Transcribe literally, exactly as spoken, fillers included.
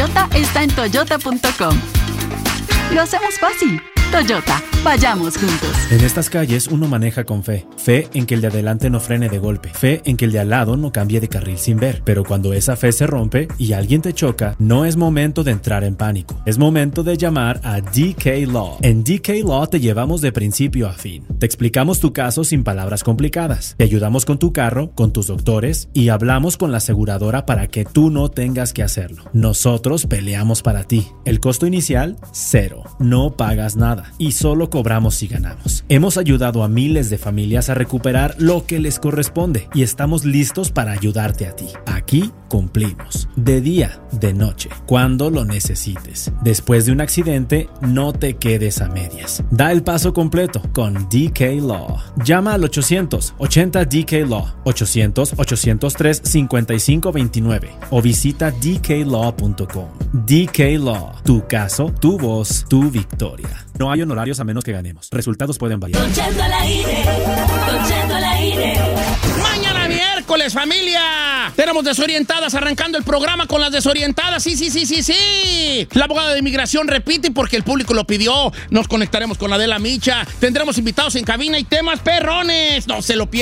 Toyota está en toyota punto com. Lo hacemos fácil. Toyota, vayamos juntos. En estas calles uno maneja con fe. Fe en que el de adelante no frene de golpe. Fe en que el de al lado no cambie de carril sin ver. Pero cuando esa fe se rompe y alguien te choca, no es momento de entrar en pánico. Es momento de llamar a D K Law. En D K Law te llevamos de principio a fin. Te explicamos tu caso sin palabras complicadas. Te ayudamos con tu carro, con tus doctores y hablamos con la aseguradora para que tú no tengas que hacerlo. Nosotros peleamos para ti. El costo inicial, cero. No pagas nada. Y solo cobramos si ganamos. Hemos ayudado a miles de familias a recuperar lo que les corresponde y estamos listos para ayudarte a ti. Aquí cumplimos. De día, de noche, cuando lo necesites. Después de un accidente, no te quedes a medias. Da el paso completo con D K Law. Llama al ochocientos ochenta D K Law, ochocientos ochocientos tres cincuenta y cinco veintinueve o visita d k law punto com. D K Law. Tu caso, tu voz, tu victoria. No hay honorarios a menos que ganemos. Resultados pueden variar. Don Cheto al aire, Don Cheto al aire. Mañana miércoles, familia. Tenemos desorientadas arrancando el programa con las desorientadas. Sí, sí, sí, sí, sí. La abogada de inmigración repite porque el público lo pidió. Nos conectaremos con Adela Micha. Tendremos invitados en cabina y temas perrones. No se lo pierdan.